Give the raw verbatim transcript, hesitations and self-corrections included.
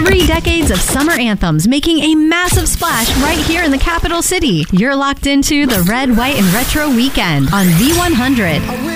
Three decades of summer anthems making a massive splash right here in the capital city. You're locked into the Red, White, and Retro Weekend on V one hundred.